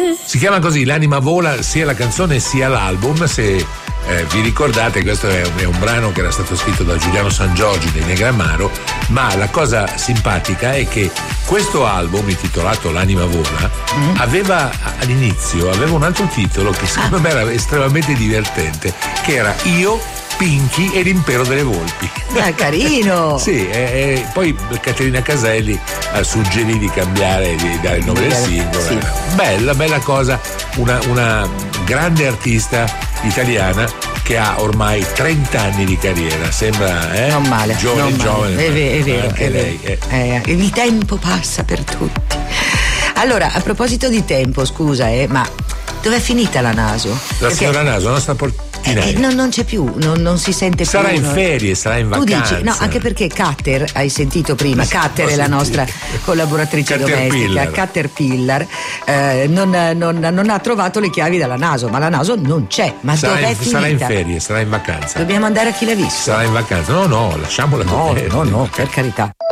Si chiama così, L'anima vola, sia la canzone sia l'album. Se vi ricordate, questo è un brano che era stato scritto da Giuliano San Giorgi dei Negramaro, ma la cosa simpatica è che questo album, intitolato L'anima vola, aveva all'inizio un altro titolo che secondo me era estremamente divertente, che era Io, Pinky e l'impero delle volpi. Carino! Sì, poi Caterina Caselli suggerì di cambiare, di dare il nome del singolo. Sì. Bella cosa, una grande artista italiana che ha ormai 30 anni di carriera, sembra non male, giovane. È vero, anche lei. Il tempo passa per tutti. Allora, a proposito di tempo, scusa, ma dov'è finita la Naso? Signora Naso, la nostra non c'è più, non si sente più. Sarà in ferie, sarà in vacanza. Tu dici, no, anche perché Catter, hai sentito prima, Catter è la nostra collaboratrice domestica, Caterpillar, non ha trovato le chiavi dalla Naso, ma la Naso non c'è. Ma dov'è finita? Sarà in ferie, sarà in vacanza. Dobbiamo andare a Chi l'ha visto. Sarà in vacanza. No, lasciamola. No, per carità.